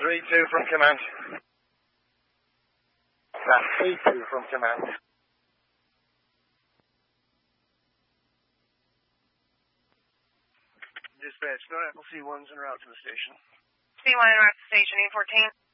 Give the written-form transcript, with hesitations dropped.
3-2 from command. That's 3-2 from command. Dispatch, no Apple C1's en route to the station. C1 en route to station, 814.